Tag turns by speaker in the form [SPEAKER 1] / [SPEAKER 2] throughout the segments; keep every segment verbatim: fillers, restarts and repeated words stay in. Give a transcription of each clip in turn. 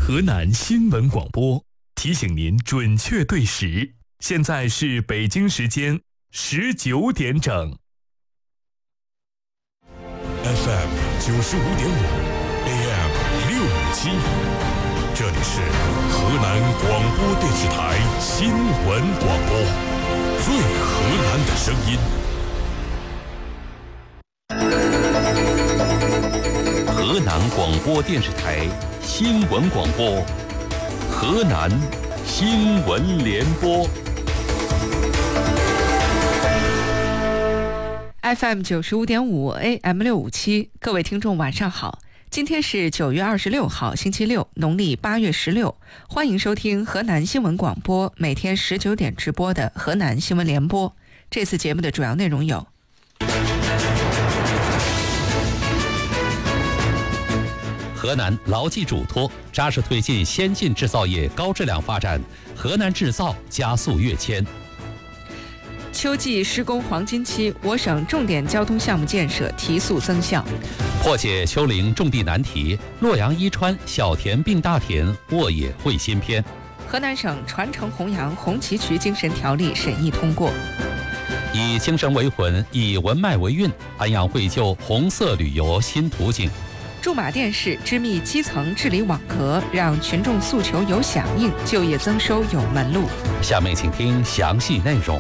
[SPEAKER 1] 河南新闻广播提醒您准确对时，现在是北京时间十九点整。
[SPEAKER 2] F M 九十五点五 ，A M 六五七，这里是河南广播电视台新闻广播，最河南的声音。
[SPEAKER 3] 河南广播电视台新闻广播，河南新闻联播
[SPEAKER 4] F M 九十五点五 A M 六五七，各位听众晚上好，今天是九月二十六号星期六，农历八月十六，欢迎收听河南新闻广播每天十九点直播的河南新闻联播。这次节目的主要内容有：
[SPEAKER 3] 河南牢记嘱托，扎实推进先进制造业高质量发展，河南制造加速跃迁。
[SPEAKER 4] 秋季施工黄金期，我省重点交通项目建设提速增效。
[SPEAKER 3] 破解丘陵种地难题，洛阳伊川小田并大田，沃野绘新篇。
[SPEAKER 4] 河南省传承弘扬红旗渠精神条例审议通过。
[SPEAKER 3] 以精神为魂，以文脉为韵，安阳绘就红色旅游新途径。
[SPEAKER 4] 驻马店市织密基层治理网格，让群众诉求有响应，就业增收有门路。
[SPEAKER 3] 下面请听详细内容。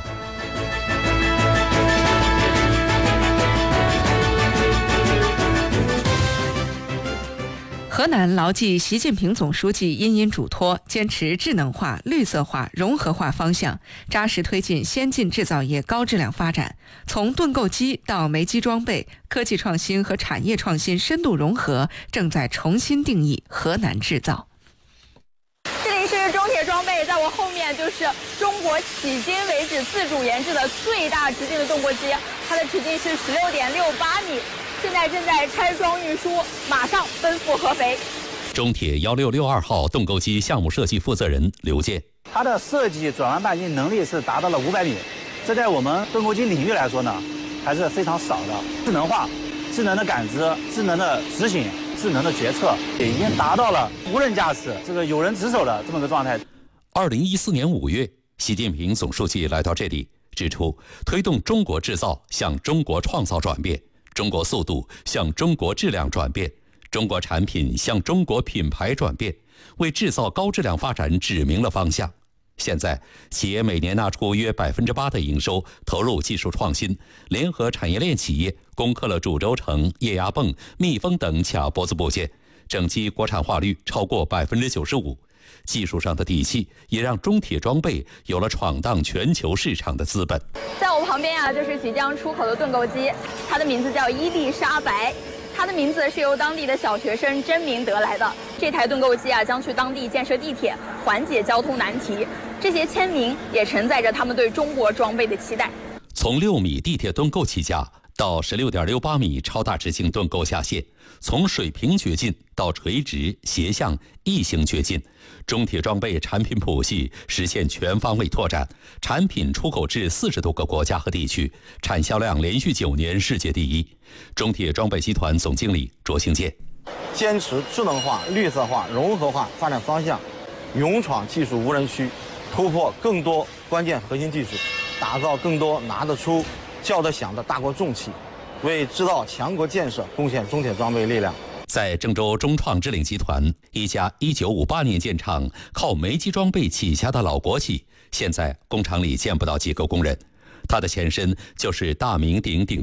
[SPEAKER 4] 河南牢记习近平总书记殷殷嘱托，坚持智能化、绿色化、融合化方向，扎实推进先进制造业高质量发展。从盾构机到煤机装备，科技创新和产业创新深度融合，正在重新定义河南制造。
[SPEAKER 5] 这里是中铁装备，在我后面就是中国迄今为止自主研制的最大直径的盾构机，它的直径是十六点六八米。现在正在拆装运输，马上奔赴合肥。
[SPEAKER 3] 中铁幺六六二号盾构机项目设计负责人刘健，
[SPEAKER 6] 它的设计转弯半径能力是达到了五百米，这在我们盾构机领域来说呢，还是非常少的。智能化、智能的感知、智能的执行、智能的决策，也已经达到了无人驾驶、这个有人值守的这么个状态。
[SPEAKER 3] 二零一四年五月，习近平总书记来到这里，指出推动中国制造向中国创造转变。中国速度向中国质量转变，中国产品向中国品牌转变，为制造高质量发展指明了方向。现在，企业每年拿出约百分之八的营收投入技术创新，联合产业链企业攻克了主轴承、液压泵、密封等卡脖子部件，整机国产化率超过百分之九十五。技术上的底气也让中铁装备有了闯荡全球市场的资本。
[SPEAKER 5] 在我旁边啊，就是即将出口的盾构机，它的名字叫伊丽莎白，它的名字是由当地的小学生真名得来的。这台盾构机啊，将去当地建设地铁，缓解交通难题。这些签名也承载着他们对中国装备的期待。
[SPEAKER 3] 从六米地铁盾构起家，到十六点六八米超大直径盾构下线，从水平掘进到垂直、斜向、异形掘进，中铁装备产品谱系实现全方位拓展，产品出口至四十多个国家和地区，产销量连续九年世界第一。中铁装备集团总经理卓兴建，
[SPEAKER 7] 坚持智能化、绿色化、融合化发展方向，勇闯技术无人区，突破更多关键核心技术，打造更多拿得出、叫得响的大国重器，为制造强国建设贡献中铁装备力量。
[SPEAKER 3] 在郑州中创支领集团，一家一九五八年建厂、靠煤机装备起家的老国企，现在工厂里见不到几个工人。它的前身就是大名鼎鼎